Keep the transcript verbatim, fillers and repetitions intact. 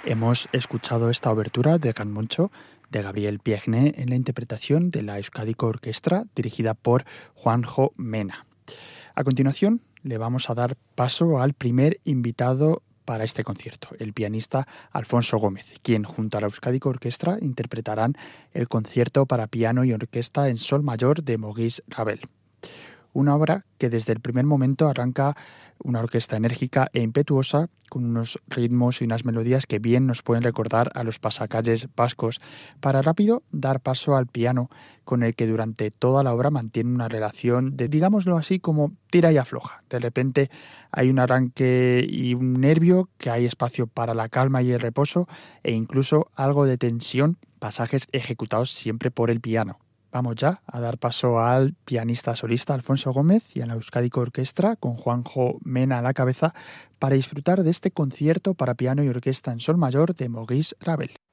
Hemos escuchado esta obertura de Can Moncho de Gabriel Piegné en la interpretación de la Euskadiko Orquestra dirigida por Juanjo Mena. A continuación le vamos a dar paso al primer invitado para este concierto, el pianista Alfonso Gómez, quien junto a la Euskadiko Orquestra interpretarán el concierto para piano y orquesta en sol mayor de Maurice Ravel. Una obra que desde el primer momento arranca una orquesta enérgica e impetuosa con unos ritmos y unas melodías que bien nos pueden recordar a los pasacalles vascos, para rápido dar paso al piano, con el que durante toda la obra mantiene una relación de, digámoslo así, como tira y afloja. De repente hay un arranque y un nervio, que hay espacio para la calma y el reposo, e incluso algo de tensión, pasajes ejecutados siempre por el piano. Vamos ya a dar paso al pianista solista Alfonso Gómez y a la Euskadiko Orquestra con Juanjo Mena a la cabeza para disfrutar de este concierto para piano y orquesta en sol mayor de Maurice Ravel.